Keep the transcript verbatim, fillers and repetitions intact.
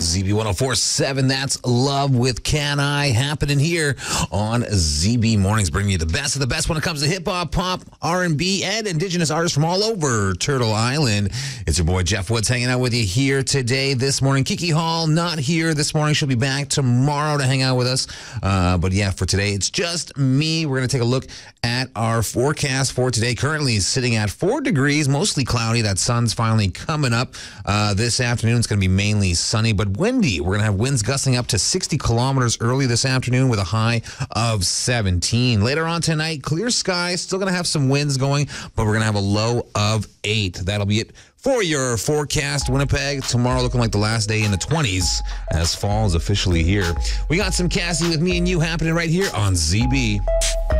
Z B one oh four point seven. That's Love with Can I happening here on Z B Mornings, bringing you the best of the best when it comes to hip-hop, pop, R and B, and Indigenous artists from all over Turtle Island. It's your boy Jeff Woods hanging out with you here today, this morning. Kiki Hall not here this morning. She'll be back tomorrow to hang out with us. Uh, but yeah, for today, it's just me. We're going to take a look at our forecast for today. Currently sitting at four degrees, mostly cloudy. That sun's finally coming up. Uh, this afternoon, it's going to be mainly sunny, but windy. We're going to have winds gusting up to sixty kilometers early this afternoon with a high of seventeen. Later on tonight, clear skies. Still going to have some winds going, but we're going to have a low of eight. That'll be it for your forecast. Winnipeg, tomorrow looking like the last day in the twenties as fall is officially here. We got some Cassie with me and you happening right here on Z B.